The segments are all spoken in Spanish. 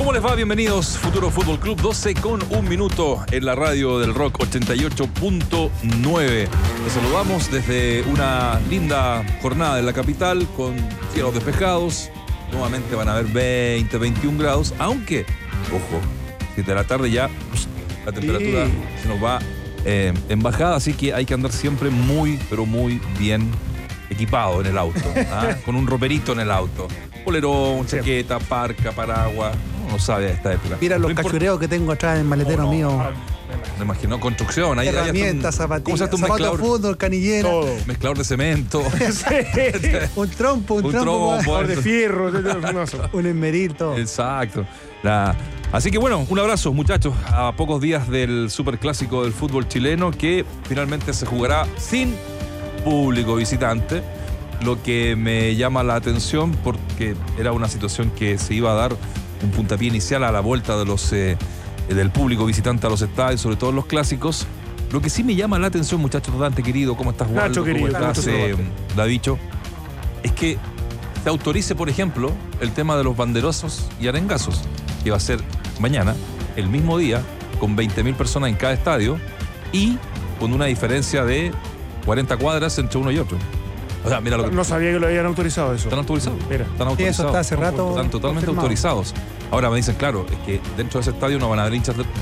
¿Cómo les va? Bienvenidos, Futuro Fútbol Club, 12 con 1 minuto en la radio del Rock 88.9. Les saludamos desde una linda jornada en la capital con cielos despejados. Nuevamente van a haber 20, 21 grados, aunque, ojo, 7 de la tarde ya la temperatura se nos va en bajada, así que hay que andar siempre muy, pero muy bien equipado en el auto, ¿ah? Con un roperito en el auto. Polerón, chaqueta, parca, paraguas. No sabe de esta época. Mira los cachureos que tengo atrás en el maletero mío. Me imagino, construcción. Ahí herramientas, zapatillas, zapatos de fútbol, canillera. Todo. Mezclador de cemento. un trompo de fierro. Un esmerito. Exacto. Así que bueno, un abrazo, muchachos, a pocos días del superclásico del fútbol chileno que finalmente se jugará sin público visitante. Lo que me llama la atención porque era una situación que se iba a dar un puntapié inicial a la vuelta de del público visitante a los estadios, sobre todo en los clásicos. Lo que sí me llama la atención, muchachos, Dante querido, ¿cómo estás, Waldo? Nacho querido, ¿Cómo estás, Davicho? Es que se autorice, por ejemplo, el tema de los banderozos y arengazos, que va a ser mañana, el mismo día, con 20.000 personas en cada estadio y con una diferencia de 40 cuadras entre uno y otro. O sea, mira lo que... No sabía que lo habían autorizado eso. Están autorizados. Mira. Están autorizados. Sí, eso está hace rato. Están totalmente confirmado. autorizados. Ahora me dicen, claro, es que dentro de ese estadio no van a haber hinchas de...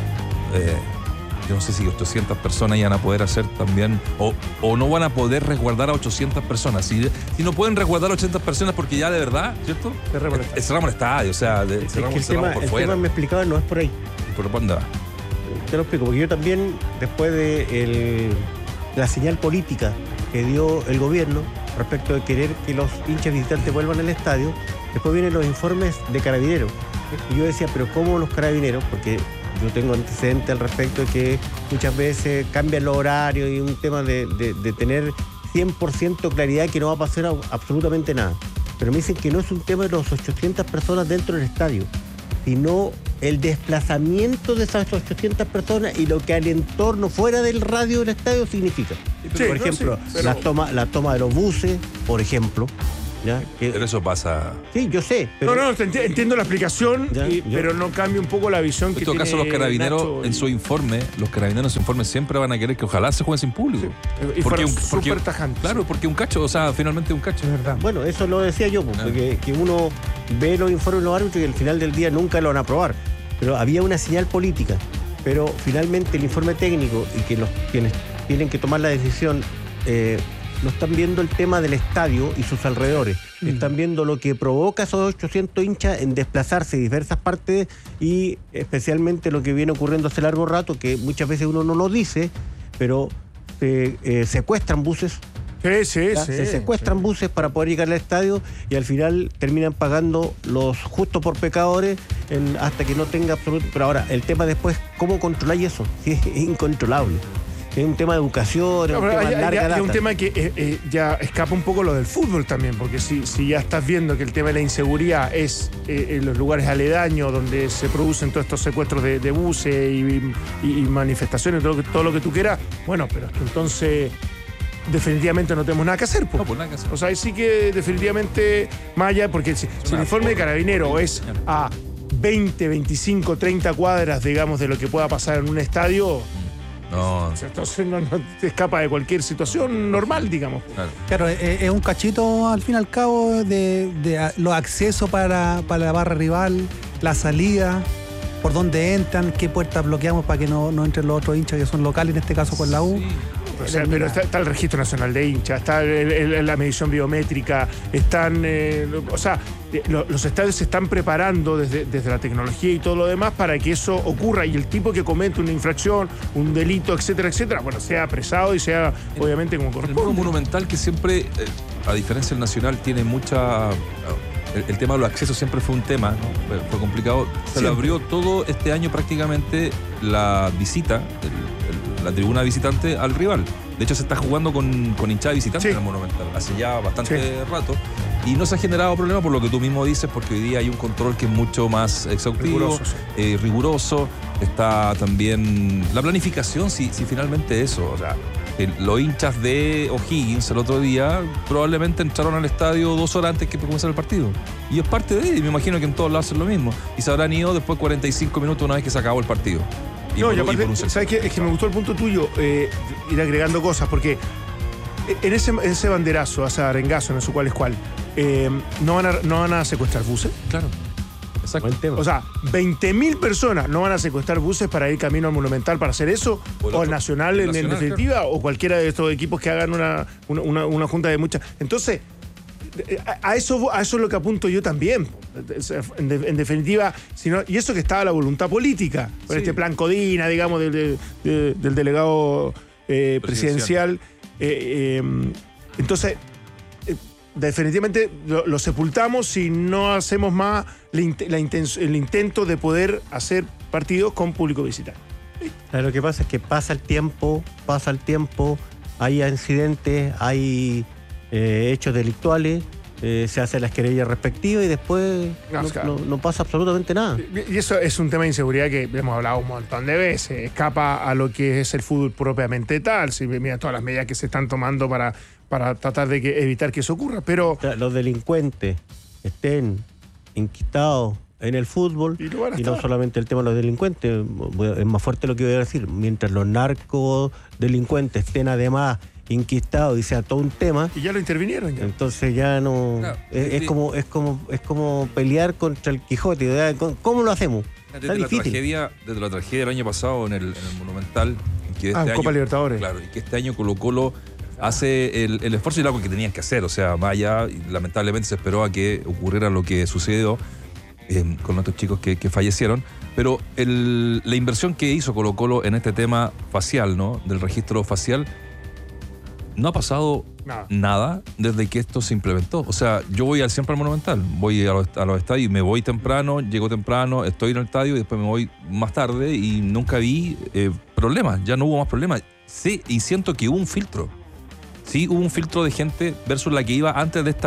yo no sé si 800 personas iban a poder hacer también... O no van a poder resguardar a 800 personas. Si no pueden resguardar a 800 personas porque ya de verdad, ¿cierto? Cerramos el estadio, o sea, cerramos el por fuera. tema me explicaba, no es por ahí. ¿Por dónde va? Te lo explico, porque yo también, después de la señal política que dio el gobierno respecto de querer que los hinchas visitantes vuelvan al estadio, después vienen los informes de Carabineros. Y yo decía, pero ¿cómo los Carabineros? Porque yo tengo antecedentes al respecto de que muchas veces cambian los horarios y un tema de tener 100% claridad que no va a pasar absolutamente nada. Pero me dicen que no es un tema de los 800 personas dentro del estadio, sino el desplazamiento de esas 800 personas y lo que al entorno fuera del radio del estadio significa. Sí, por ejemplo, pero... la toma de los buses, por ejemplo. ¿Ya? Pero eso pasa... Sí, yo sé. Pero... No, entiendo la explicación, pero no cambia un poco la visión que tiene. En todo caso, los carabineros, Nacho, en su informe, siempre van a querer que ojalá se juegue sin público. Sí. Y porque súper tajante. Claro, porque un cacho, o sea, finalmente un cacho. Es verdad. Bueno, eso lo decía yo, porque que uno ve los informes de los árbitros y al final del día nunca lo van a aprobar. Pero había una señal política. Pero finalmente el informe técnico y que quienes tienen que tomar la decisión... no están viendo el tema del estadio y sus alrededores. Están viendo lo que provoca esos 800 hinchas en desplazarse de diversas partes y especialmente lo que viene ocurriendo hace largo rato, que muchas veces uno no lo dice, pero secuestran buses. Se secuestran buses para poder llegar al estadio y al final terminan pagando los justos por pecadores hasta que no tenga absoluto... Pero ahora, el tema después, ¿cómo controláis eso? Sí, es incontrolable. Es un tema de educación, es un tema de larga data. Es un tema que ya escapa un poco lo del fútbol también, porque si ya estás viendo que el tema de la inseguridad es en los lugares aledaños donde se producen todos estos secuestros de buses y manifestaciones, todo lo que tú quieras, bueno, pero es que entonces definitivamente no tenemos nada que hacer. No, pues nada que hacer. O sea, sí que definitivamente, más allá, porque si el informe de Carabinero es a 20, 25, 30 cuadras, digamos, de lo que pueda pasar en un estadio... No. Entonces no te escapa de cualquier situación normal, digamos. Claro, es un cachito al fin y al cabo de los accesos para la barra rival, la salida, por dónde entran, qué puertas bloqueamos para que no entren los otros hinchas que son locales, en este caso con la U. Sí. Pero está el Registro Nacional de Hinchas, está la medición biométrica, están... los estadios se están preparando desde la tecnología y todo lo demás para que eso ocurra y el tipo que comete una infracción, un delito, etcétera, bueno, sea apresado y sea obviamente como corresponde. El Monumental que siempre, a diferencia del Nacional, tiene mucha... El tema de los accesos siempre fue un tema, ¿no? Fue complicado. Se le abrió todo este año prácticamente la visita, la tribuna visitante al rival. De hecho, se está jugando con hinchada visitante en el Monumental hace ya bastante rato. Y no se ha generado problema por lo que tú mismo dices, porque hoy día hay un control que es mucho más exhaustivo, riguroso. Está también la planificación, si finalmente eso. O sea, los hinchas de O'Higgins el otro día probablemente entraron al estadio 2 horas antes que comenzara el partido. Y es parte de, y me imagino que en todos lados hacen lo mismo. Y se habrán ido después de 45 minutos una vez que se acabó el partido. Y aparte, ¿sabes qué? Es que me gustó el punto tuyo, ir agregando cosas, porque en ese banderazo, ese arengazo, en su cual es cual, ¿no van a secuestrar buses? Claro. Exacto. Buen tema. O sea, 20.000 personas no van a secuestrar buses para ir camino al Monumental para hacer eso, o al Nacional en definitiva, claro. O cualquiera de estos equipos que hagan una junta de muchas. Entonces, a eso es lo que apunto yo también. En definitiva, y eso que estaba la voluntad política, con este plan Codina, digamos, del delegado presidencial. Entonces, definitivamente lo sepultamos si no hacemos más el intento de poder hacer partidos con público visitante. Lo que pasa es que pasa el tiempo, hay incidentes, hay hechos delictuales, se hacen las querellas respectivas y después no pasa absolutamente nada. Y eso es un tema de inseguridad que hemos hablado un montón de veces, escapa a lo que es el fútbol propiamente tal, si mira todas las medidas que se están tomando para tratar de evitar que eso ocurra, pero... O sea, los delincuentes estén inquistados en el fútbol y no solamente el tema de los delincuentes, es más fuerte lo que voy a decir, mientras los narcodelincuentes estén además inquistados y sea todo un tema. Y ya lo intervinieron ya. Entonces ya no... Claro, es como pelear contra el Quijote, ¿verdad? ¿Cómo lo hacemos? Desde la tragedia del año pasado en el Monumental, que este Copa año, Libertadores. Claro, y que este año Colo-Colo hace el esfuerzo y algo que tenían que hacer, o sea, vaya, y lamentablemente se esperó a que ocurriera lo que sucedió con nuestros chicos que fallecieron, pero la inversión que hizo Colo-Colo en este tema facial, ¿no? Del registro facial, no ha pasado nada desde que esto se implementó. O sea, yo voy siempre al Monumental, voy a los estadios y me voy temprano, llego temprano, estoy en el estadio y después me voy más tarde y nunca vi problemas, ya no hubo más problemas. Sí, y siento que hubo un filtro. Sí, hubo un filtro de gente versus la que iba antes de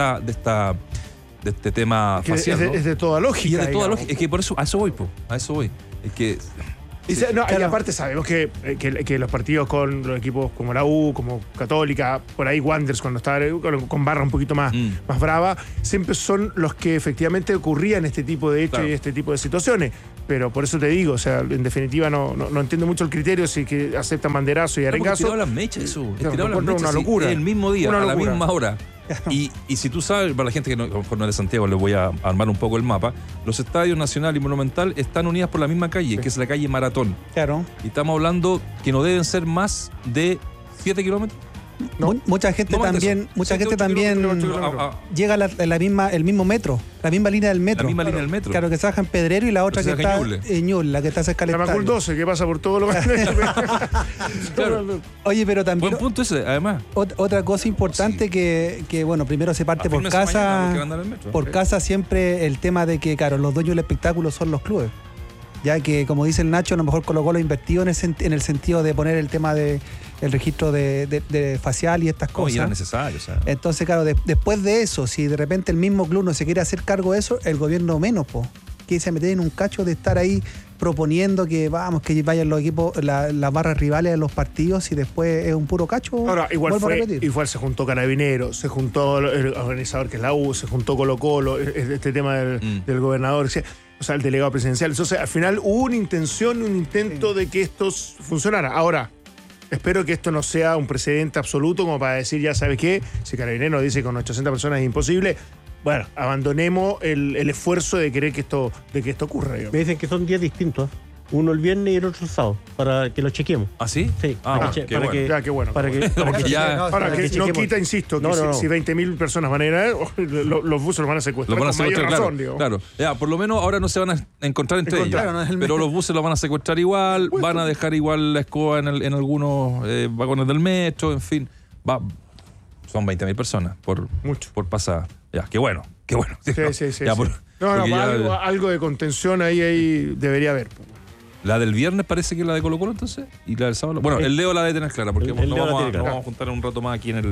este tema facial. Es de toda lógica. Y es de toda lógica. Es que por eso, a eso voy. Es que... Y aparte sabemos que los partidos con los equipos como la U, como Católica, por ahí Wanderers cuando estaba con barra un poquito más brava, siempre son los que efectivamente ocurrían este tipo de hechos y este tipo de situaciones. Pero por eso te digo, o sea, en definitiva no entiendo mucho el criterio si que aceptan banderazo y arengazo. Tirado las mechas eso. Una locura. El mismo día, a la misma hora. Y si tú sabes, para la gente que no es de Santiago, les voy a armar un poco el mapa. Los estadios Nacional y Monumental están unidas por la misma calle, que es la calle Maratón. Claro. Y estamos hablando que no deben ser más de 7 kilómetros. No. Mucha gente también llega a el mismo metro, la misma línea del metro. La misma línea del metro. Claro, que se baja en Pedrero y la otra que está en Ñuble, la que está cerca del estadio. La 12, que pasa por todos los Claro. Oye, pero también... Buen punto ese, además. Otra cosa importante que bueno, primero se parte por casa. Por casa siempre el tema de que, claro, los dueños del espectáculo son los clubes. Ya que, como dice el Nacho, a lo mejor Colo-Colo invertido en el sentido de poner el tema de el registro de facial y estas cosas. Y era necesario, o sea. Entonces, claro, después de eso, si de repente el mismo club no se quiere hacer cargo de eso, el gobierno menos, que se mete en un cacho de estar ahí proponiendo que vayan los equipos, las barras rivales a los partidos y después es un puro cacho. Ahora, igual se juntó Carabineros, se juntó el organizador que es la U, se juntó Colo-Colo, este tema del gobernador, o sea, el delegado presidencial. Entonces, al final hubo una intención, un intento de que esto funcionara. Ahora, espero que esto no sea un precedente absoluto como para decir, ya sabes qué, si Carabineros dice que con 800 personas es imposible, bueno, abandonemos el esfuerzo de querer que esto ocurra. Digamos. Me dicen que son días distintos. Uno el viernes y el otro el sábado, para que lo chequemos. ¿Ah, sí? Sí. Qué bueno. Qué bueno. Para que no quita, insisto, que si 20.000 personas van a ir a ver, los buses los van a secuestrar. Los van a secuestrar, claro. Ya, por lo menos ahora no se van a encontrar entre ellos. Pero los buses los van a secuestrar igual, van a dejar igual la escoba en algunos vagones del metro, en fin. Son 20.000 personas por pasada. Ya, qué bueno. Sí. Algo de contención ahí debería haber. La del viernes parece que es la de Colo-Colo, entonces, y la del sábado. Bueno, el Leo la debe tener clara, porque nos vamos a juntar un rato más aquí en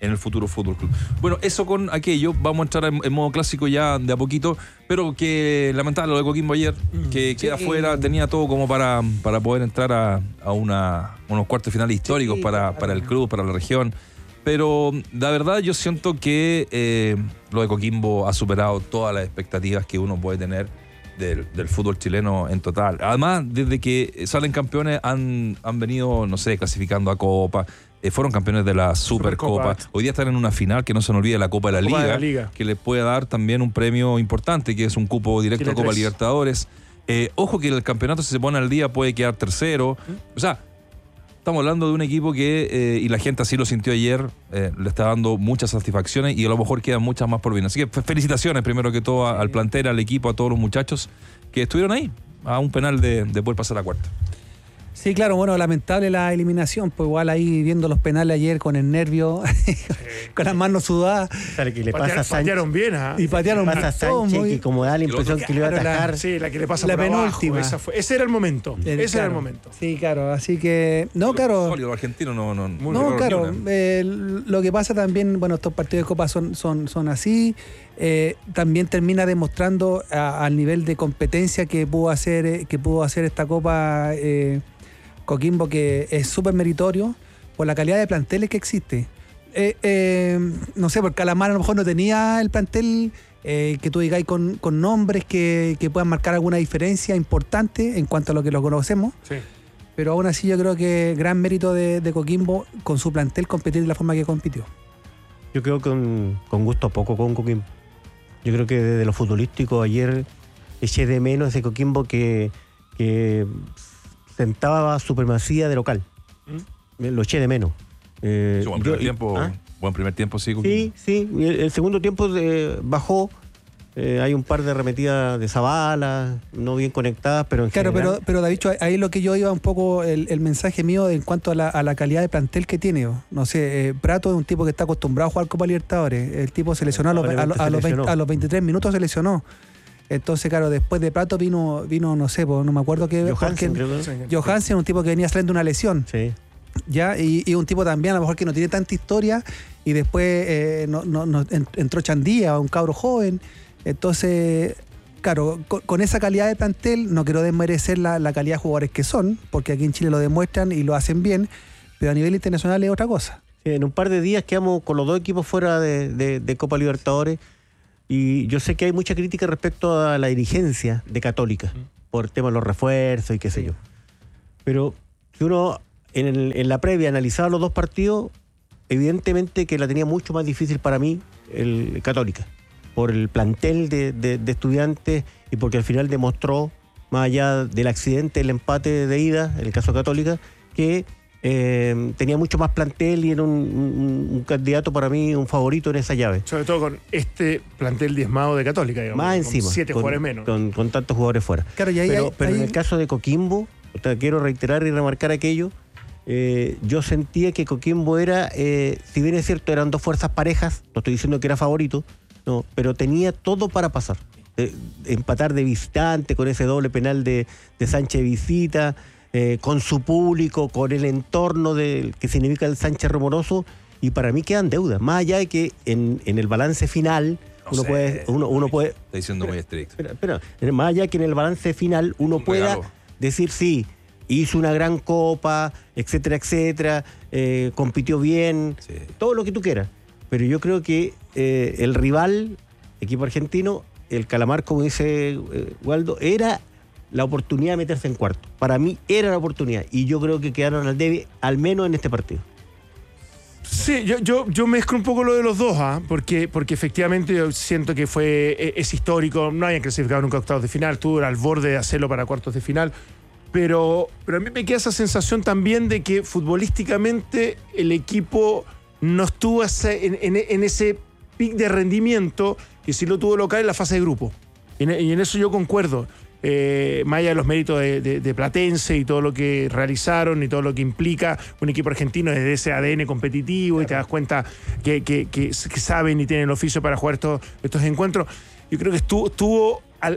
en el futuro Fútbol Club. Bueno, eso con aquello, vamos a entrar en modo clásico ya de a poquito, pero que lamentable lo de Coquimbo ayer, que queda fuera, tenía todo como para poder entrar a unos cuartos finales históricos para el club, para la región. Pero la verdad yo siento que lo de Coquimbo ha superado todas las expectativas que uno puede tener del fútbol chileno en total. Además, desde que salen campeones han venido, no sé, clasificando a Copa, fueron campeones de la Supercopa. Hoy día están en una final que no se nos olvide, la Copa de la Liga, que les puede dar también un premio importante, que es un cupo directo a Copa Libertadores. Ojo que el campeonato, si se pone al día, puede quedar tercero. O sea, estamos hablando de un equipo que, y la gente así lo sintió ayer, le está dando muchas satisfacciones y a lo mejor quedan muchas más por venir. Así que felicitaciones primero que todo al plantel, al equipo, a todos los muchachos que estuvieron ahí, a un penal de poder pasar a cuarta. Sí, claro, bueno, lamentable la eliminación, pues igual ahí viendo los penales ayer con el nervio, con las manos sudadas. Claro, que le pasa a Sánchez. Patearon bien, ¿ah? Y patearon pasa a Sánchez, que como da la impresión que le iba a atajar. Sí, la que le pasa la por penúltima. abajo. Ese era el momento. Ese era el momento. Sí, claro, así que... No, claro. Los argentinos No, claro. Lo que pasa también, bueno, estos partidos de Copa son así. También termina demostrando al nivel de competencia que pudo hacer esta Copa Coquimbo, que es súper meritorio por la calidad de planteles que existe. No sé, porque Calamar a lo mejor no tenía el plantel que tú digáis con nombres que puedan marcar alguna diferencia importante en cuanto a lo que lo conocemos. Sí. Pero aún así yo creo que gran mérito de Coquimbo con su plantel competir de la forma que compitió. Yo creo que con gusto poco con Coquimbo. Yo creo que desde lo futbolístico ayer eché de menos ese Coquimbo que sentaba supremacía de local. Lo eché de menos. Buen primer tiempo, sí. Sí. El segundo tiempo bajó. Hay un par de arremetidas de Zavala, no bien conectadas, pero en general... pero David, ahí lo que yo iba un poco, el mensaje mío en cuanto a la calidad de plantel que tiene. No sé, Prato es un tipo que está acostumbrado a jugar Copa Libertadores. El tipo se lesionó a los 23 minutos, se lesionó. Entonces, claro, después de Prato vino no sé, no me acuerdo qué... Johansen, un tipo que venía saliendo de una lesión. Sí. ¿Ya? Y un tipo también a lo mejor que no tiene tanta historia y después entró Chandía, un cabro joven. Entonces, claro, con esa calidad de plantel no quiero desmerecer la calidad de jugadores que son, porque aquí en Chile lo demuestran y lo hacen bien, pero a nivel internacional es otra cosa. Sí, en un par de días quedamos con los dos equipos fuera de Copa Libertadores y yo sé que hay mucha crítica respecto a la dirigencia de Católica por el tema de los refuerzos y qué sé yo. Pero si uno en la previa analizaba los dos partidos, evidentemente que la tenía mucho más difícil para mí el Católica, por el plantel de estudiantes y porque al final demostró, más allá del accidente, el empate de ida, en el caso de Católica, que tenía mucho más plantel y era un candidato para mí, un favorito en esa llave. Sobre todo con este plantel diezmado de Católica, digamos. Más encima. 7 jugadores menos. Con tantos jugadores fuera. Claro, pero en el caso de Coquimbo, quiero reiterar y remarcar aquello, yo sentía que Coquimbo era, si bien es cierto, eran dos fuerzas parejas, no estoy diciendo que era favorito, no, pero tenía todo para pasar. Empatar de visitante, con ese doble penal de Sánchez visita, con su público, con el entorno que significa el Sánchez Romoroso, y para mí quedan deudas. Más allá de que en el balance final uno puede. Está diciendo muy estricto. Espera, más allá de que en el balance final uno pueda decir sí, hizo una gran copa, etcétera, etcétera, compitió bien, sí, todo lo que tú quieras. Pero yo creo que el rival, equipo argentino, el Calamar, como dice Waldo, era la oportunidad de meterse en cuarto. Para mí era la oportunidad. Y yo creo que quedaron al debe, al menos en este partido. Sí, yo mezclo un poco lo de los dos, porque efectivamente yo siento que es histórico. No hayan clasificado nunca a octavos de final. Estuvo al borde de hacerlo para cuartos de final. Pero a mí me queda esa sensación también de que futbolísticamente el equipo no estuvo en ese pic de rendimiento que sí lo tuvo local en la fase de grupo. Y en eso yo concuerdo. Más allá de los méritos de Platense y todo lo que realizaron y todo lo que implica un equipo argentino desde ese ADN competitivo, y te das cuenta que saben y tienen el oficio para jugar estos encuentros. Yo creo que estuvo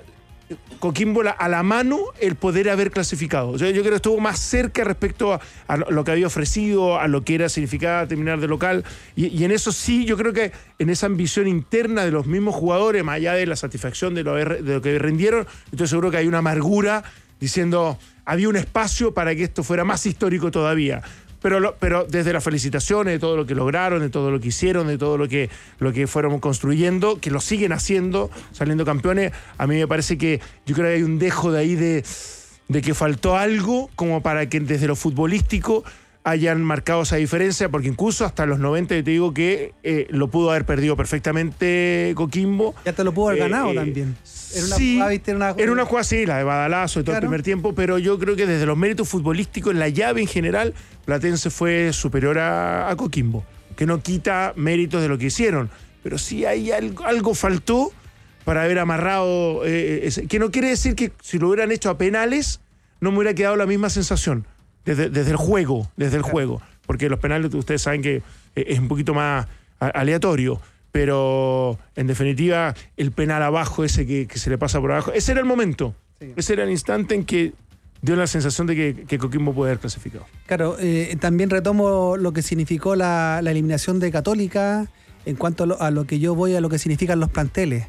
Coquimbo a la mano el poder haber clasificado. Yo creo que estuvo más cerca respecto a lo que había ofrecido, a lo que significaba terminar de local. Y en eso sí, yo creo que en esa ambición interna de los mismos jugadores, más allá de la satisfacción de lo que rindieron, estoy seguro que hay una amargura diciendo, había un espacio para que esto fuera más histórico todavía. Pero desde las felicitaciones de todo lo que lograron, de todo lo que hicieron, de todo lo que fueron construyendo, que lo siguen haciendo, saliendo campeones, a mí me parece que yo creo que hay un dejo de ahí de que faltó algo como para que desde lo futbolístico hayan marcado esa diferencia, porque incluso hasta los 90 yo te digo que lo pudo haber perdido perfectamente Coquimbo. Ya te lo pudo haber ganado también. Era una jugada, sí, la de Badalazo y todo el primer tiempo, pero yo creo que desde los méritos futbolísticos, en la llave en general, Platense fue superior a Coquimbo, que no quita méritos de lo que hicieron, pero sí hay algo faltó para haber amarrado, que no quiere decir que si lo hubieran hecho a penales, no me hubiera quedado la misma sensación, desde el juego, porque los penales ustedes saben que es un poquito más aleatorio. Pero, en definitiva, el penal abajo, ese que se le pasa por abajo, ese era el momento. Sí. Ese era el instante en que dio la sensación de que Coquimbo puede haber clasificado. Claro, también retomo lo que significó la eliminación de Católica en cuanto a lo que yo voy a lo que significan los planteles.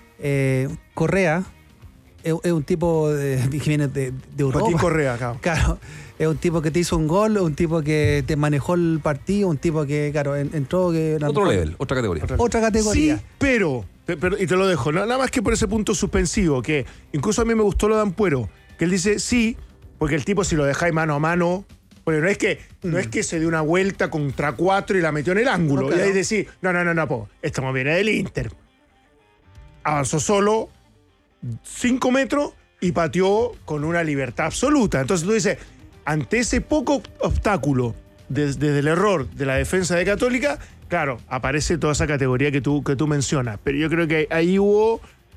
Correa es un tipo que viene de Europa. Joaquín Correa, claro. Es un tipo que te hizo un gol, un tipo que te manejó el partido, un tipo que, claro, entró... Otro level, otra categoría. Otra categoría. Sí, pero, y te lo dejo, nada más que por ese punto suspensivo, que incluso a mí me gustó lo de Ampuero, que él dice sí, porque el tipo si lo dejáis mano a mano, porque no es que se dio una vuelta contra 4 y la metió en el ángulo, claro. Y ahí decís, no, esto no viene del Inter. Avanzó solo 5 metros y pateó con una libertad absoluta. Entonces tú dices... Ante ese poco obstáculo desde el error de la defensa de Católica, claro, aparece toda esa categoría que tú mencionas. Pero yo creo que ahí hubo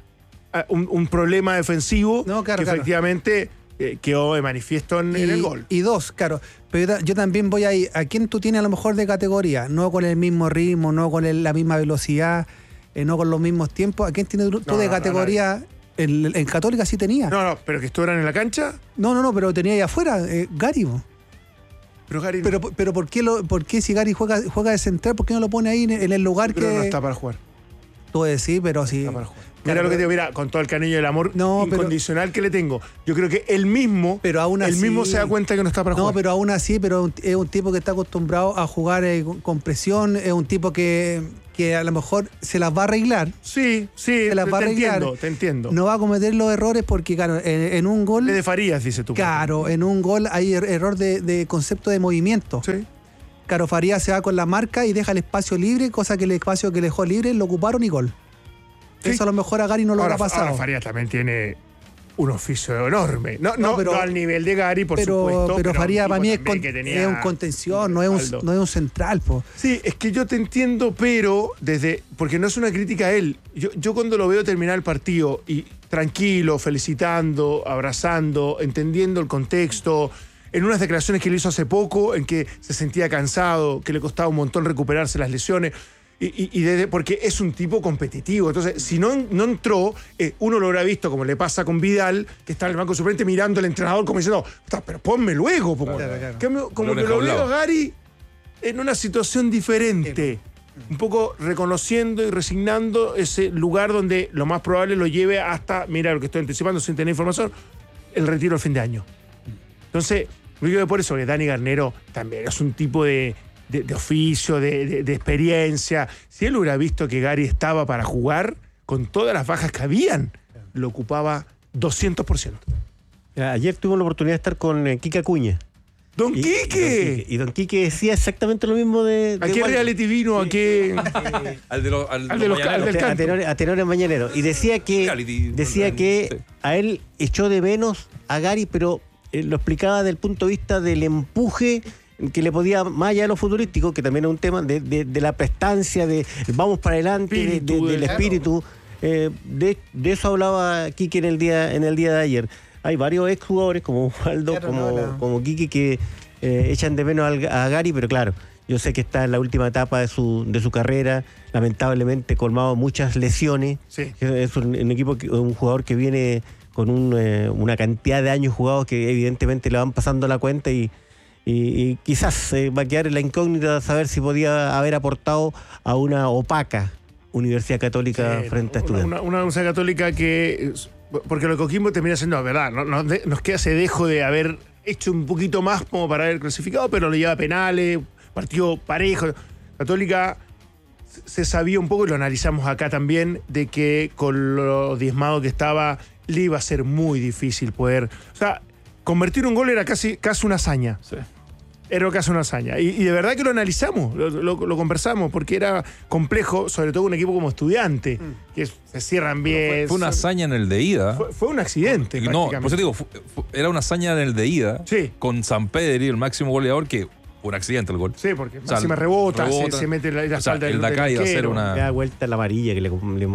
un problema defensivo que efectivamente quedó de manifiesto en el gol. Y dos, claro. Pero yo también voy ahí. ¿A quién tú tienes a lo mejor de categoría? No con el mismo ritmo, no con la misma velocidad, no con los mismos tiempos. ¿A quién tienes tú de categoría? En Católica sí tenía. No, pero que estuvieran en la cancha. No, pero tenía ahí afuera, Gary. Pero Gary. Pero ¿por qué si Gary juega de central, por qué no lo pone ahí en el lugar pero no está para jugar. Tú puedes decir, pero sí. Está para jugar. Mira lo que te digo, mira, con todo el cariño y el amor incondicional que le tengo. Yo creo que él mismo se da cuenta que no está para jugar. No, pero aún así, es un tipo que está acostumbrado a jugar con presión, es un tipo que a lo mejor se las va a arreglar. Sí, se las va a arreglar. Te entiendo. No va a cometer los errores porque, claro, en un gol... de Farías, dice tú. Claro, en un gol hay error de concepto de movimiento. Sí. Claro, Farías se va con la marca y deja el espacio libre, cosa que el espacio que le dejó libre lo ocuparon y gol. Sí. Eso a lo mejor a Gary no lo ha pasado. Ahora Farías también tiene un oficio enorme. No al nivel de Gary, por supuesto. Pero Farías para mí es un contención, no es un central. Sí, es que yo te entiendo, pero porque no es una crítica a él. Yo cuando lo veo terminar el partido y tranquilo, felicitando, abrazando, entendiendo el contexto, en unas declaraciones que le hizo hace poco, en que se sentía cansado, que le costaba un montón recuperarse las lesiones. Porque es un tipo competitivo. Entonces, si no entró, uno lo habrá visto, como le pasa con Vidal, que está en el banco suplente mirando al entrenador como diciendo, pero ponme luego. Claro. Como que lo veo a Gary en una situación diferente. Un poco reconociendo y resignando ese lugar donde lo más probable lo lleve hasta, mira lo que estoy anticipando sin tener información, el retiro al fin de año. Entonces, lo digo por eso, que Dani Garnero también es un tipo de oficio, de experiencia. Si él hubiera visto que Gary estaba para jugar, con todas las bajas que habían, lo ocupaba 200%. Ayer tuvimos la oportunidad de estar con Quique Acuña. ¡Don Quique! Y Don Quique decía exactamente lo mismo de ¿a qué reality vino? ¿A qué? Al del canto. A tenores mañaneros. Y decía que a él echó de menos a Gary, pero lo explicaba desde el punto de vista del empuje que le podía, más allá de lo futurístico, que también es un tema de la prestancia, de vamos para adelante, del espíritu. De eso hablaba Quique en el día de ayer. Hay varios exjugadores como Waldo, como Quique, que echan de menos a Gary, pero claro, yo sé que está en la última etapa de su carrera, lamentablemente colmado muchas lesiones. Sí. Es un equipo, un jugador que viene con una cantidad de años jugados que evidentemente le van pasando la cuenta y quizás va a quedar en la incógnita de saber si podía haber aportado a una opaca Universidad Católica frente a Estudiantes. Una Universidad Católica que... Porque lo de Coquimbo termina siendo, verdad, nos queda ese dejo de haber hecho un poquito más como para haber clasificado, pero le lleva a penales, partido parejo. Católica se sabía un poco, y lo analizamos acá también, de que con lo diezmado que estaba, le iba a ser muy difícil poder... O sea, convertir un gol era casi una hazaña. Sí. Era casi una hazaña. Y de verdad que lo analizamos, lo conversamos, porque era complejo, sobre todo un equipo como Estudiante, que se cierran bien. Fue una hazaña en el de ida. Fue un accidente, No, por eso digo, era una hazaña en el de ida, sí, con Sampedri, el máximo goleador, que fue un accidente el gol. Sí, porque Máxima rebota, se mete la espalda del de acá iba a ser una... Me da vuelta la varilla que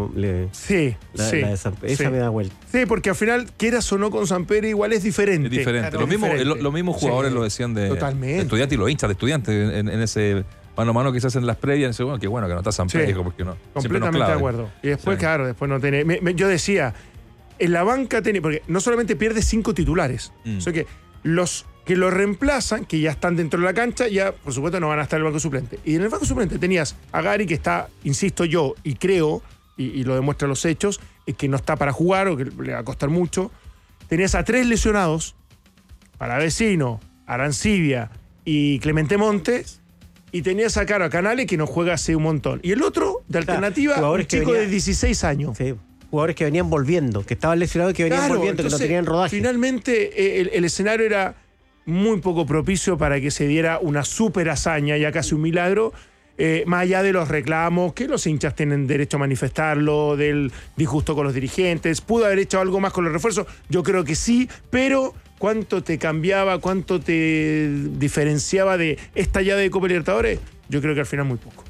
sí, la de esa me da vuelta. Sí, porque al final, quieras o no con Sampedri, igual es diferente. Es diferente. Claro, Los mismos jugadores lo decían de Estudiantes, y los hinchas de Estudiantes en ese mano a mano que se hacen en las previas. Dicen, bueno, qué bueno que no está Sampedri, porque no. Completamente de acuerdo. Y después, claro, después no tiene... yo decía, en la banca tiene... Porque no solamente pierde 5 titulares, o sea que los que lo reemplazan, que ya están dentro de la cancha, ya por supuesto no van a estar en el banco suplente. Y en el banco suplente tenías a Gary, que está, insisto yo, y creo, y lo demuestran los hechos, es que no está para jugar o que le va a costar mucho. Tenías a 3 lesionados, Palavecino, Arancibia y Clemente Montes, y tenías a Caro a Canales, que no juega hace un montón. Y el otro, de alternativa, un chico de 16 años. Sí. Jugadores que venían volviendo, que estaban lesionados y que venían volviendo, entonces, que no tenían rodaje. Finalmente, el escenario era muy poco propicio para que se diera una súper hazaña, ya casi un milagro, más allá de los reclamos, que los hinchas tienen derecho a manifestarlo, del disgusto con los dirigentes. ¿Pudo haber hecho algo más con los refuerzos? Yo creo que sí, pero ¿cuánto te cambiaba, cuánto te diferenciaba de esta llave de Copa Libertadores? Yo creo que al final muy poco.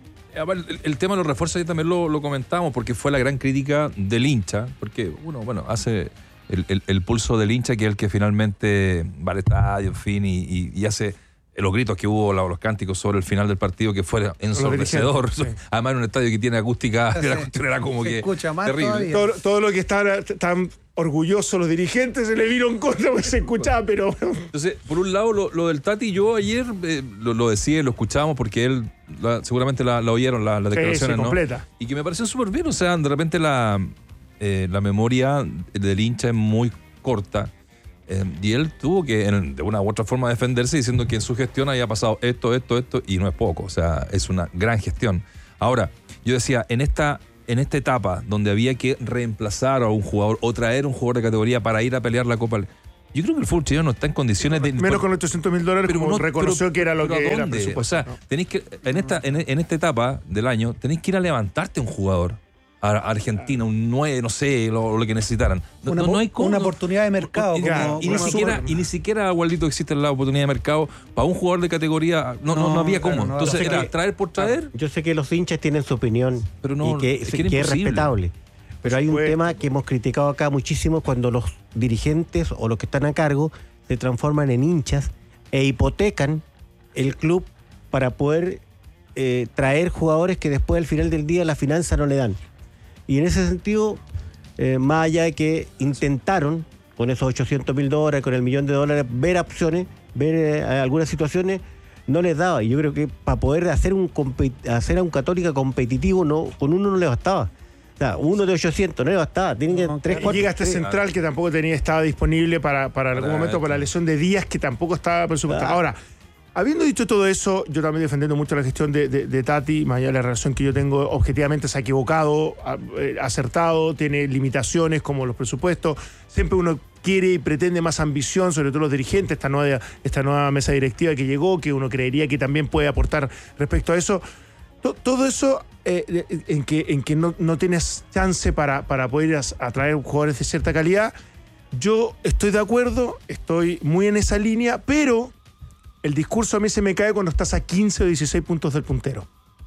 El tema de los refuerzos ya también lo comentamos, porque fue la gran crítica del hincha, porque uno, hace el pulso del hincha, que es el que finalmente va al estadio, en fin, y hace los gritos que hubo, los cánticos sobre el final del partido, que fue ensordecedor. Sí. Además, en un estadio que tiene acústica, la cuestión era como que terrible. Todo lo que estaban tan orgullosos los dirigentes se le vino en contra porque se escuchaba, pero... Entonces, por un lado, lo del Tati, yo ayer lo decía, lo escuchábamos, porque él seguramente la oyeron, las declaraciones, sí, ¿no? Completa. Y que me pareció súper bien, o sea, de repente la memoria del hincha es muy corta, y él tuvo que, de una u otra forma, defenderse diciendo que en su gestión había pasado esto, y no es poco, o sea, es una gran gestión. Ahora, yo decía, en esta etapa donde había que reemplazar a un jugador o traer un jugador de categoría para ir a pelear la Copa, yo creo que el fútbol chileno no está en condiciones de... Menos con $800.000, pero como reconoció que era lo que era presupuesto. O sea, tenéis que, en esta etapa del año, tenéis que ir a levantarte un jugador a Argentina, un 9, no sé, lo que necesitaran. No hay cómo, una oportunidad de mercado. Y ni siquiera, Waldito, existe la oportunidad de mercado para un jugador de categoría. No había cómo. Claro, entonces era traer por traer. Yo sé que los hinchas tienen su opinión, pero y que es respetable. Pero hay un tema que hemos criticado acá muchísimo, cuando los dirigentes o los que están a cargo se transforman en hinchas e hipotecan el club para poder traer jugadores que después al final del día la finanza no le dan. Y en ese sentido, más allá de que intentaron con esos $800.000, con el $1 millón, ver opciones, ver algunas situaciones, no les daba. Y yo creo que para poder hacer a un Católica competitivo, con uno no le bastaba. O sea, uno de 800 no le bastaba. Tienen que 3, 4. Llega este central que tampoco estaba disponible para algún momento, por la lesión de Díaz, que tampoco estaba presupuestada. Ahora, habiendo dicho todo eso, yo también defendiendo mucho la gestión de Tati, más allá de la relación que yo tengo, objetivamente se ha equivocado, acertado, tiene limitaciones como los presupuestos. Siempre uno quiere y pretende más ambición, sobre todo los dirigentes, esta nueva mesa directiva que llegó, que uno creería que también puede aportar respecto a eso. Todo eso en que no tienes chance para poder atraer jugadores de cierta calidad. Yo estoy de acuerdo, estoy muy en esa línea, pero el discurso a mí se me cae cuando estás a 15 o 16 puntos del puntero.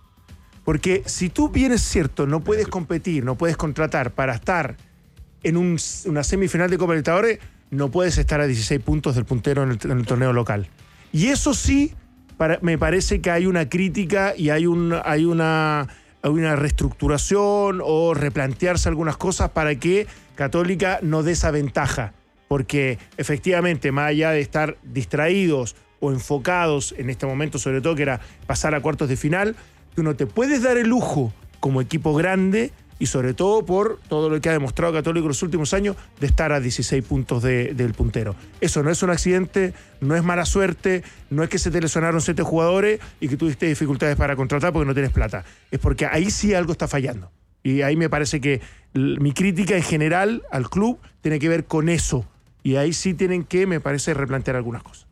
Porque si tú, bien es cierto, no puedes competir, no puedes contratar para estar en una semifinal de Copa Libertadores, no puedes estar a 16 puntos del puntero en el torneo local. Y eso sí, me parece que hay una crítica y hay una reestructuración o replantearse algunas cosas para que Católica no dé esa ventaja, porque efectivamente, más allá de estar distraídos o enfocados en este momento, sobre todo que era pasar a cuartos de final, tú no te puedes dar el lujo como equipo grande y sobre todo por todo lo que ha demostrado Católico en los últimos años de estar a 16 puntos del puntero. Eso no es un accidente, no es mala suerte, no es que se te lesionaron 7 jugadores y que tuviste dificultades para contratar porque no tienes plata. Es porque ahí sí algo está fallando. Y ahí me parece que mi crítica en general al club tiene que ver con eso. Y ahí sí tienen que, me parece, replantear algunas cosas.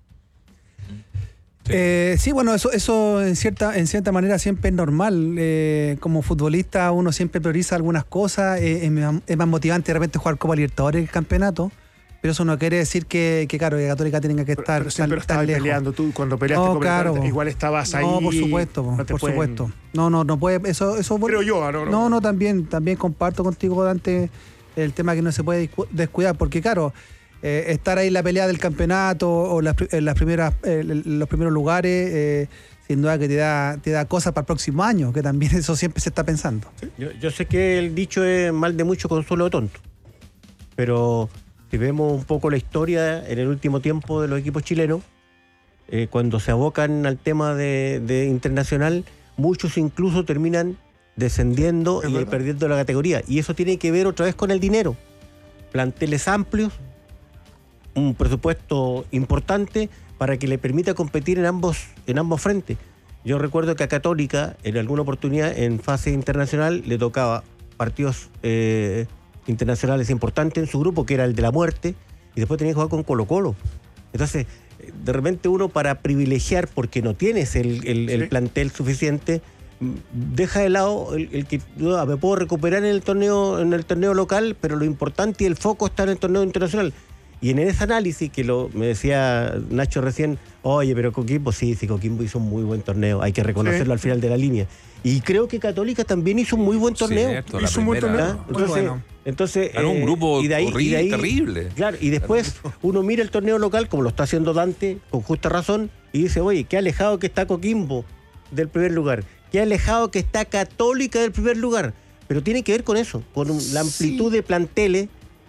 Sí, bueno, eso en cierta manera siempre es normal. Como futbolista uno siempre prioriza algunas cosas. Es más motivante de repente jugar Copa Libertadores que el campeonato. Pero eso no quiere decir que claro, que Católica tenga que estar pero siempre tan lejos. Peleando. Tú cuando peleaste No, Copa claro, Libertadores, igual estabas ahí. No, por supuesto, no te por pueden- supuesto. No puede. Eso Creo yo, No, también comparto contigo, Dante, el tema que no se puede descuidar, porque claro, estar ahí en la pelea del campeonato o en los primeros lugares, sin duda que te da cosas para el próximo año, que también eso siempre se está pensando. Yo sé que el dicho es mal de mucho consuelo de tonto, pero si vemos un poco la historia en el último tiempo de los equipos chilenos, cuando se abocan al tema de internacional, muchos incluso terminan descendiendo y perdiendo la categoría. Y eso tiene que ver otra vez con el dinero. Planteles amplios, un presupuesto importante para que le permita competir en ambos frentes. Yo recuerdo que a Católica, en alguna oportunidad, en fase internacional, le tocaba partidos internacionales importantes en su grupo, que era el de la muerte, y después tenía que jugar con Colo-Colo. Entonces, de repente uno, para privilegiar, porque no tienes el plantel suficiente, deja de lado el que me puedo recuperar en el torneo local, pero lo importante y el foco está en el torneo internacional. Y en ese análisis, que me decía Nacho recién, oye, pero Coquimbo, sí, Coquimbo hizo un muy buen torneo, hay que reconocerlo al final de la línea. Y creo que Católica también hizo un muy buen torneo. Cierto, hizo un buen torneo. Entonces, ganó un grupo horrible, terrible. Claro, y después uno mira el torneo local, como lo está haciendo Dante, con justa razón, y dice, oye, qué alejado que está Coquimbo del primer lugar, qué alejado que está Católica del primer lugar. Pero tiene que ver con eso, con la amplitud de planteles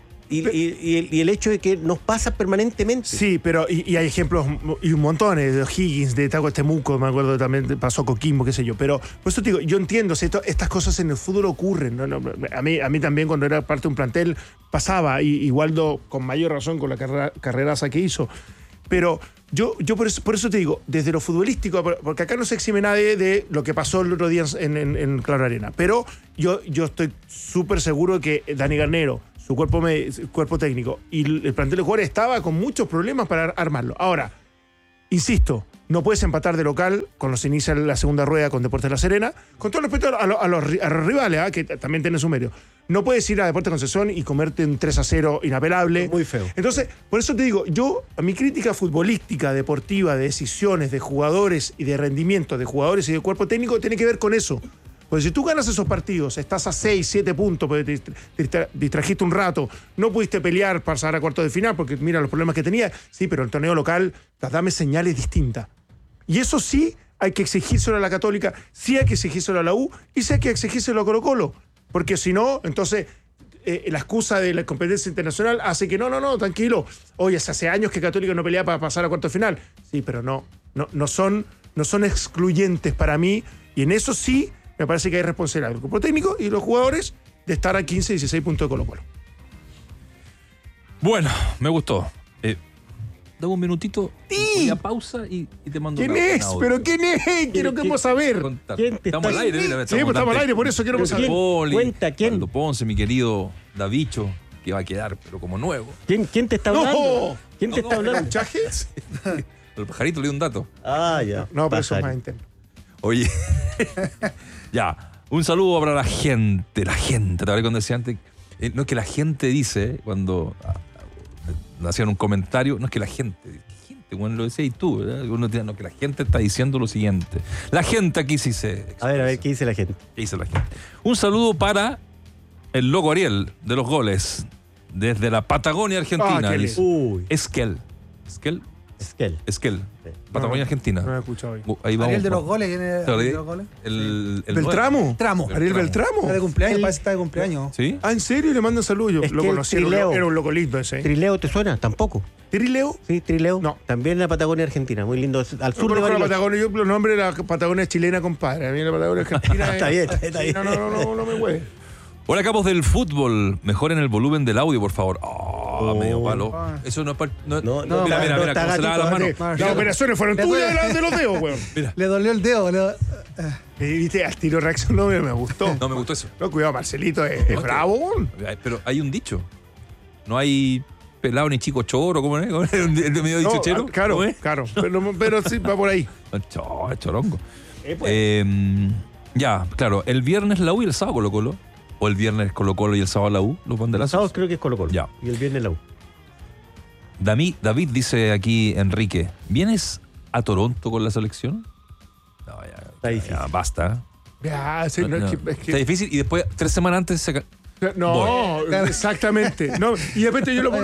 y el hecho de que nos pasa permanentemente. Sí, pero y hay ejemplos y un montón de O'Higgins, de Taco Temuco, me acuerdo también pasó Coquimbo, qué sé yo. Pero por eso te digo, yo entiendo, estas cosas en el fútbol ocurren. ¿No? A mí también, cuando era parte de un plantel, pasaba, y Waldo con mayor razón con la carreraza que hizo. Pero yo por eso te digo, desde lo futbolístico, porque acá no se exime nadie de lo que pasó el otro día en Claro Arena, pero yo estoy súper seguro que Dani Garnero, su cuerpo técnico y el plantel de jugadores estaba con muchos problemas para armarlo. Ahora, insisto, no puedes empatar de local con los que inicia la segunda rueda con Deportes La Serena, con todo respeto a los rivales, que también tienen su mérito. No puedes ir a Deportes Concepción y comerte un 3-0 inapelable. Muy feo. Entonces, por eso te digo, a mi crítica futbolística, deportiva, de decisiones, de jugadores y de rendimiento de jugadores y de cuerpo técnico tiene que ver con eso. Porque si tú ganas esos partidos, estás a 6, 7 puntos, porque te distrajiste un rato, no pudiste pelear para pasar a cuartos de final, porque mira los problemas que tenía, sí, pero el torneo local, dame señales distintas. Y eso sí hay que exigírselo a la Católica, sí hay que exigírselo a la U, y sí hay que exigírselo a Colo-Colo. Porque si no, entonces la excusa de la competencia internacional hace que no, tranquilo. Oye, hace años que Católica no pelea para pasar a cuartos de final. Sí, pero no son excluyentes para mí, y en eso sí me parece que hay responsabilidad del grupo técnico y los jugadores de estar a 15, 16 puntos de Colo-Colo. Bueno, me gustó. Dame un minutito, voy a pausa y te mando ¿Quién un es? audio. ¿Pero quién es? Quiero saber. ¿Quién te Estamos está- al aire, Sí, mira, pues estamos al aire, por eso quiero saber. Poli, Cuenta, ¿quién? Waldo Ponce, mi querido Davicho, que va a quedar, pero como nuevo. ¿Quién te está hablando? ¿Quién te está hablando? ¿Chajes? El pajarito le dio un dato. Ah, ya. No, pero eso es Pajario. más interno. Oye, ya, un saludo para la gente. ¿Te acuerdas cuando decía antes? No es que la gente dice, cuando hacían un comentario, no es que la gente, bueno, lo decías tú, ¿verdad? Uno dice, no, que la gente está diciendo lo siguiente. La gente aquí sí se expresa. A ver, ¿qué dice la gente? ¿Qué dice la gente? Un saludo para el loco Ariel de los goles, desde la Patagonia Argentina. Ah, qué dice. Uy. Esquel. Esquel. Patagonia, Argentina. No lo he escuchado hoy. Ahí vamos. Ariel de los goles, ¿quién es Claro, Ariel de los goles? El ¿Beltramo? Tramo. ¿Ariel Beltramo? Está de cumpleaños, parece que está de cumpleaños. ¿Sí? Ah, ¿en serio? Le mandan saludos. Yo Es lo que conocí, Trileo. era un loco lindo ese. ¿Trileo te suena? Tampoco. ¿Trileo? Sí, Trileo. No. También en la Patagonia Argentina, muy lindo. Al sur Yo de conozco la Bariloche. Patagonia, yo los nombres de la Patagonia chilena, compadre. A mí la Patagonia argentina Está bien, está Sí, bien. No me hueve. Hola, capos del fútbol. Mejoren el volumen del audio, por favor. Medio palo. Ah. Eso no es para. No, mira, no, mira, no, mira, está cómo se lava las gatito, manos. Las operaciones fueron Le tuyas duele. de los dedos, weón. Le dolió el dedo. Viste, al tiro reaccionó, me gustó. No me gustó eso. No, cuidado, Marcelito es bravo, weón. Pero hay un dicho. No hay pelado ni chico choro, ¿cómo es? ¿Cómo es? El de medio dicho chero. Claro, ¿Cómo es? claro. Pero sí, va por ahí. Chorongo. Pues. Ya, claro. El viernes la U y el sábado Colo-Colo. O el viernes Colo-Colo y el sábado la U, los El banderazos. sábado creo que es Colo-Colo. Ya. Y el viernes la U. David dice aquí, Enrique, ¿vienes a Toronto con la selección? No, Está difícil. ya basta. Ya, sí, no, No, es que- Está difícil y después, 3 semanas antes, No, exactamente. No, y de repente yo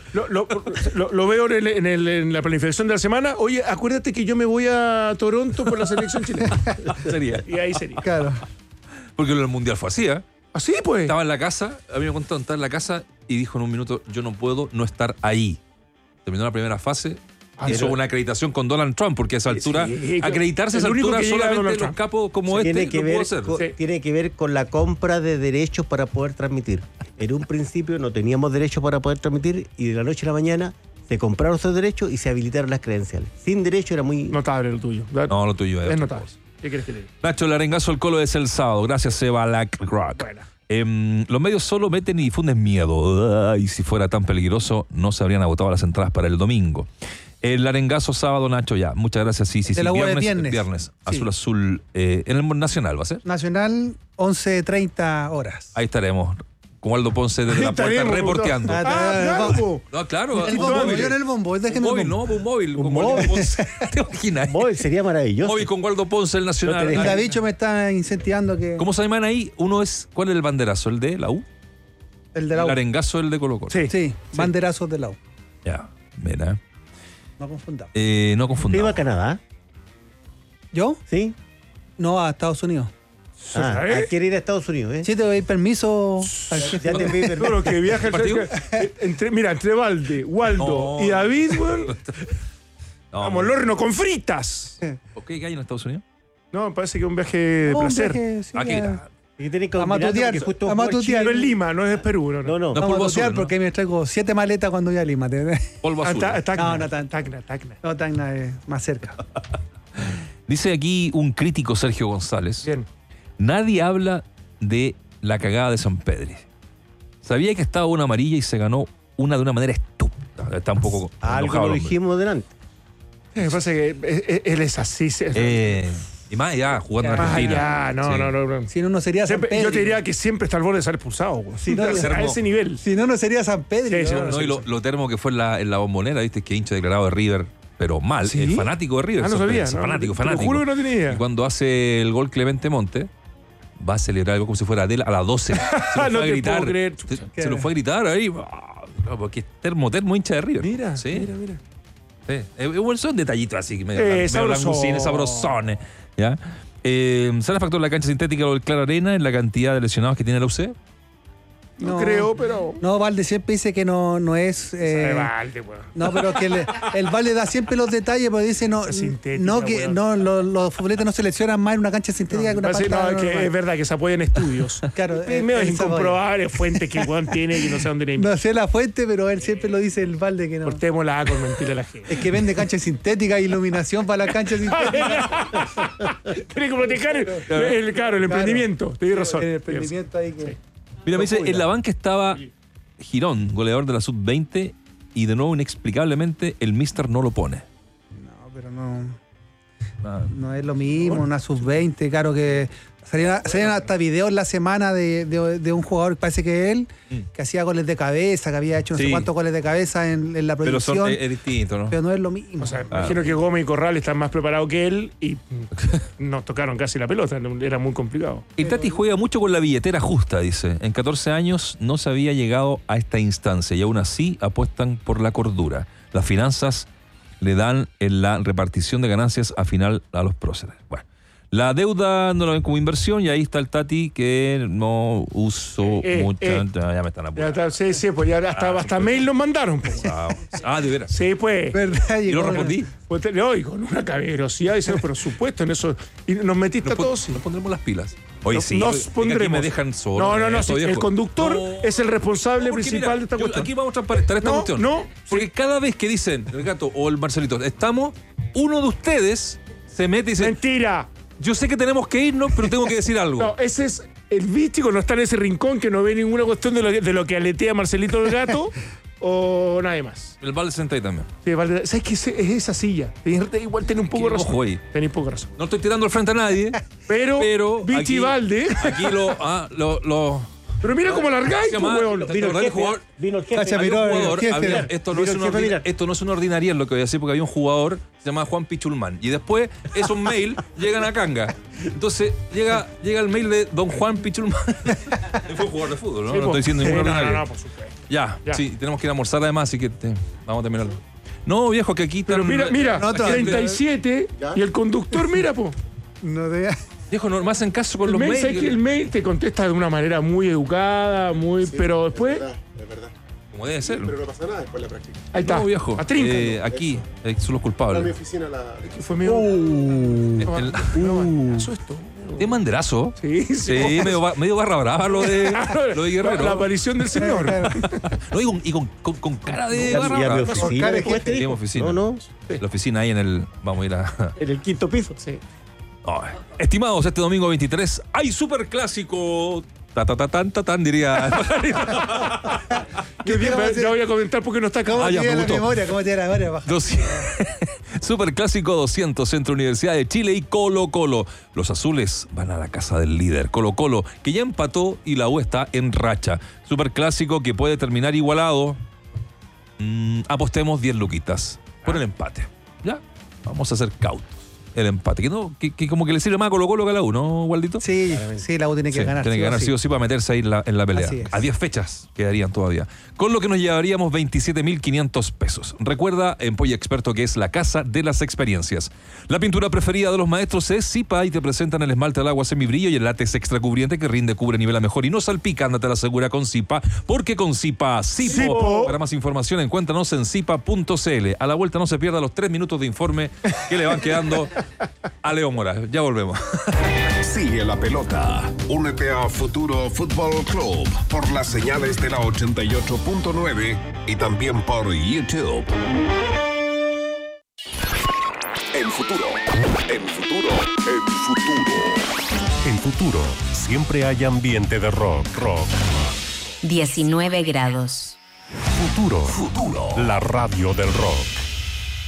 lo veo en la planificación de la semana. Oye, acuérdate que yo me voy a Toronto por la selección chilena. sería. Y ahí sería. Claro. Porque el mundial fue así, ¿eh? Así pues. Estaba en la casa, a mí me contaron, estaba en la casa y dijo en un minuto, yo no puedo no estar ahí. Terminó la primera fase, hizo una acreditación con Donald Trump, porque a esa altura, sí, acreditarse a esa el único altura que llega a solamente Donald los Trump. capos como Tiene este que lo pudo ver hacer. con- Sí. tiene que ver con la compra de derechos para poder transmitir. En un principio no teníamos derechos para poder transmitir y de la noche a la mañana se compraron esos derechos y se habilitaron las credenciales. Sin derecho era muy... Notable lo tuyo. No, lo tuyo Es otra notable. cosa. ¿Qué quieres que le diga? Nacho, el arengazo al Colo es el sábado. Gracias, Seba Lack Rock. Bueno. Los medios solo meten y difunden miedo. Y si fuera tan peligroso, no se habrían agotado las entradas para el domingo. El arengazo sábado, Nacho, ya. Muchas gracias. Sí. De la U de Viernes. viernes. Sí. Azul. En el Nacional, ¿va a ser? Nacional, 11:30 horas. Ahí estaremos. Con Waldo Ponce desde la puerta Estaremos, reporteando. Ah, claro, po. No, claro. El bombo, yo en el bombo, déjeme Un el móvil, bombo. no, un móvil. Un con Waldo móvil. Ponce. ¿Te imaginas? Móvil sería maravilloso. Móvil con Waldo Ponce, el Nacional. No te El deja. Davicho me está incentivando que. ¿Cómo se llaman ahí? Uno es, ¿cuál es el banderazo? ¿El de la U? El de la El U. arengazo, el de Colo-Colo. Sí. Sí, banderazos de la U. Ya, mira. No confundamos. No ¿Te iba a confundamos. Canadá? ¿Yo? ¿Sí? No, a Estados Unidos. Quiere ir a Estados Unidos, ¿eh? Sí, te doy permiso. al jefe. Ya te pedí permiso. Todo lo que viaja ¿Partido? entre Valde, Waldo No. y David, weón. No, Vamos al horno con fritas. ¿Por qué hay en Estados Unidos? No, me parece que es un viaje de No, placer. viaje, sí, Aquí, a- Y tenés que A combinarlo matutear, porque justo a jugó matutear. No Chile. es Lima, no es Perú. No, No, no. No. Vamos a polvo botear azul, ¿no? porque me traigo 7 maletas cuando voy a Lima. Polvo azul. Tacna, No, tan- Tacna. No, Tacna es más cerca. Dice aquí un crítico, Sergio González. Bien. Nadie habla de la cagada de San Pedro. Sabía que estaba una amarilla y se ganó una de una manera estúpida. Está un poco Algo enojado lo el hombre. dijimos delante. Me parece que él es así. Y más allá, jugando en Más Argentina. allá, no. Si no, no sería San Siempre- Pedro. yo te diría que siempre está al borde de ser expulsado, güey. Sí, no, a sermo. ese nivel. Si no, no sería San Pedro. Sí, sí, ¿no? No, y lo termo que fue en la bombonera, viste, que hincha declarado de River, pero mal, ¿Sí? el fanático de River. Ah, no sabía. sorpresa, no, fanático. te lo juro que no tenía idea. Y cuando hace el gol Clemente Monte, va a celebrar algo como si fuera Adela a las 12. Se lo No fue a te gritar. puedo creer. Se lo fue a gritar ahí. No, porque es termo hincha de River. Mira, sí. mira. Sí. Son detallitos así, que medio Sabrosón. langostines, sabrosones. ¿Ya? ¿Será factor la cancha sintética o el Clara Arena en la cantidad de lesionados que tiene la UC? No creo, pero. No, Valde siempre dice que no es. Valde, güey. No, pero que el Valde da siempre los detalles, pero dice no, Cancha sintética, no que weón. no los futbolistas no seleccionan más en una cancha sintética que una Parece- pista no, es que normal. es verdad que se apoya en estudios. Claro, Es medio esa incomprobable fuente que el weón tiene y no sé dónde le No sé la fuente, pero él siempre lo dice el Valde que no. Cortémosla con mentirle a la gente. Es que vende cancha sintética, iluminación para la cancha sintética. Tiene que proteger el emprendimiento. Tienes razón. El emprendimiento ahí que. Mira, me dice, cuida. en la banca estaba Girón, goleador de la Sub-20, y de nuevo, inexplicablemente, el Mister no lo pone. No, pero no es lo mismo, una sub-20, claro que salían hasta videos la semana de un jugador, parece que él, que hacía goles de cabeza, que había hecho no sé Sí. cuántos goles de cabeza en la Pero proyección, es distinto, ¿no? pero no es lo mismo. O sea, imagino que Gómez y Corral están más preparados que él y nos tocaron casi la pelota. Era muy complicado. El Tati juega mucho con la billetera justa, dice. En 14 años no se había llegado a esta instancia y aún así apuestan por la cordura. Las finanzas le dan en la repartición de ganancias a final a los próceres. Bueno, la deuda no la ven como inversión y ahí está el Tati que no uso mucha. Ya me están apurando. Sí, pues ya hasta mail nos mandaron. Pues. De veras. Sí, pues. ¿Verdad? ¿Y lo respondí? No, y con una caballerosidad diciendo, pero supuesto en eso. Y nos metiste a todos. Nos pondremos las pilas. Oye, sí. Nos pondremos. Aquí me dejan solo. No. Sí, el conductor es el responsable principal de esta cuestión. Aquí vamos a transparentar esta cuestión. Porque cada vez que dicen el Gato o el Marcelito, uno de ustedes se mete y dice. ¡Mentira! Yo sé que tenemos que irnos, pero tengo que decir algo. No, ese es el místico, no está en ese rincón que no ve ninguna cuestión de lo que aletea Marcelito el Gato o nadie más. El Valde senta ahí también. Sí, Valde, ¿sabes qué? Es esa silla. Igual tiene un poco de razón. Ojo ahí. Tenés poco razón. No estoy tirando al frente a nadie, pero Vichy Valde. Aquí lo Pero mira cómo largáis, huevón. Vino el jefe. Esto no es una ordinaria lo que voy a decir, porque había un jugador que se llama Juan Pichulman. Y después esos mails llegan a Canga. Entonces llega el mail de don Juan Pichulman. Fue un jugador de fútbol, ¿no? Sí, no estoy diciendo ninguna ordinaria. No, por supuesto. Ya, sí, tenemos que ir a almorzar además, así que vamos a terminarlo. No, viejo, que aquí... Pero mira, 37 y el conductor, mira, po. No te... Viejo, no me hacen caso con los mails. ¿Sabes que el mail te contesta de una manera muy educada, pero después... Es verdad. Como debe ser. Pero no pasa nada después de la práctica. Ahí está. No, viejo. Atríncalo. Aquí son los Ahora mi culpables. oficina Fue medio... ¿Pasó esto? ¿De manderazo? Sí. medio barra brava lo de Guerrero. La aparición del señor. No, y con cara de Ya barra mi brava. oficina. después te Sí, digo. oficina. No. La oficina ahí en el... Vamos a ir a... En el quinto piso. Sí. Estimados, este domingo 23 hay superclásico. Tan, diría. Ya voy a comentar porque no está acá. ¿Cómo ya, tiene me la gustó. memoria? ¿Cómo tiene la memoria? Baja. Superclásico 200 entre Universidad de Chile y Colo-Colo. Los azules van a la casa del líder, Colo-Colo, que ya empató y la U está en racha. Superclásico que puede terminar igualado. Apostemos 10 luquitas por el empate. ¿Ya? Vamos a ser cautos. El empate, que como que le sirve más a Colo-Colo que a la U, ¿no, Waldito? Sí, la U tiene que ganar. Tiene que ganar sí o sí para meterse ahí en la pelea. Así es. A 10 fechas quedarían todavía. Con lo que nos llevaríamos 27.500 pesos. Recuerda, en Polla Experto, que es la casa de las experiencias. La pintura preferida de los maestros es Zipa y te presentan el esmalte al agua semibrillo y el látex extra cubriente que rinde, cubre, nivela mejor y no salpica. Ándate a la segura con Zipa, porque con Zipa, Zipo. Para más información, encuéntranos en zipa.cl. A la vuelta no se pierda los 3 minutos de informe que le van quedando a Leo Mora. Ya volvemos. Sigue la pelota. Únete a Futuro Fútbol Club por las señales de la 88.9 y también por YouTube. En futuro. En Futuro siempre hay ambiente de rock. 19 grados. Futuro. La radio del rock.